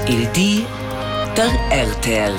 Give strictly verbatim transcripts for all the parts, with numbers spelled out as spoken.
Il di der R T L.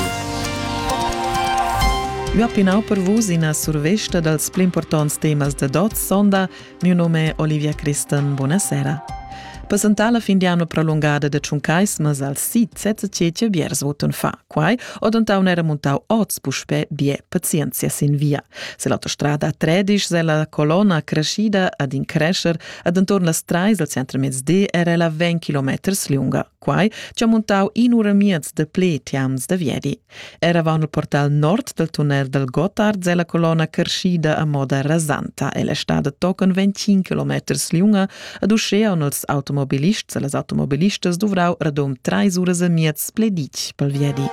Io appinau per vus ina survesta dels pli importants temas de dot sonda. Mio nome è Olivia Christen. Buonasera. Presentà la fin di anno prolungada de ciuncaismas al sit senza cece biers voten fa. Quai odentau n'era montau oz puspe bie pazienzia sin via. Se l'autostrada A tredici se la colonna crescida ad increscer ad intorno las trais al centro mezzd era la venti chilometers lunga. Quai c'ha montau in ura miez de ple tiams da viedi. Era va nel portal nord del tunnel del Gotthard se la colonna crescida a moda rasanta e la strada tocan venticinque chilometers lunga ad uscea nels automobilists e las automobilistas dovrau radom trais uras e miez pledic pel viedi.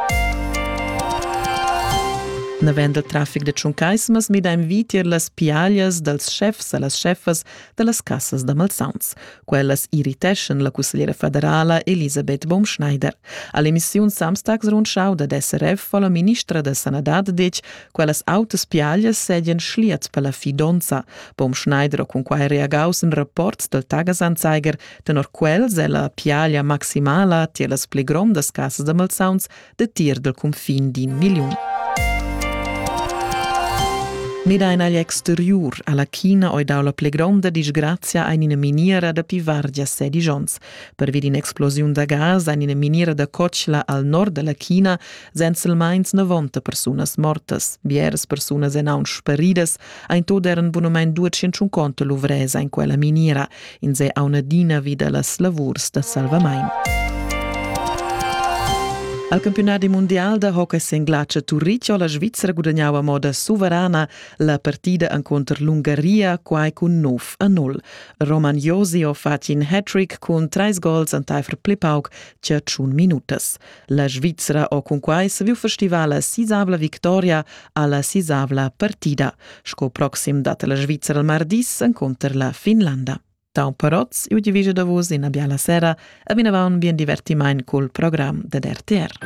Navent del traffic de ciuncaismas mi da invitier las piaglias dels chefs e las chefas de las cassas de Malsauns. Quellas irriteschen la consigliera federala Elisabeth Baumschneider. All'emissiun samstags rundschau da S R F la ministra de Sanidad dec quellas autas piaglias sedien schliet per la fidonza. Baumschneider con quai reagaus in rapports del Tagesanzeiger tenor quels e la piaglia maximala tie las pli grondas cassas de Malsauns de tir del confin d'in miliun. Mida in agli exterior, alla China oi dau la plegronda disgrazia ein ina miniera da Pivardia sedi gions. Per vid in explosiun da gas ein ina miniera da Cochla al nord della China senza mains novanta personas mortas. Bieres personas en aun sparidas, ein tod eren bunamein duecentocinquanta luvresa in quella miniera, in se auna dina vida las lavurs da salvamain. Al campionati mondial da hockey sin glacia Turriccio la Svizzera guadagnava a moda sovrana la partida incontra l'Ungheria quai con nove a noll. Roman Josio fat in hat-trick con tre goals an taifer plipauk cia tschun minutas. La Svizzera o con quai se viu festivala sisavla victoria alla sisavla partida. Sco proxim data la Svizzera al mardis incontra la Finlanda. Tau paroz, io divise da vos in abia la sera e vi ne va un bien divertimain col program de R T R.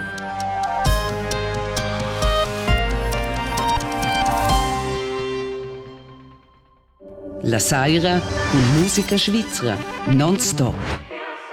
La Saira con musica svizzera, non stop.